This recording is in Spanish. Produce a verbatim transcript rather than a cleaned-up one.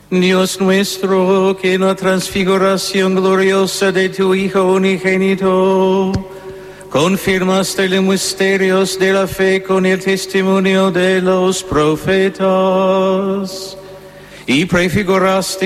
Dios nuestro, que en la transfiguración gloriosa de tu Hijo unigénito, confirmaste los misterios de la fe con el testimonio de los profetas, y prefiguraste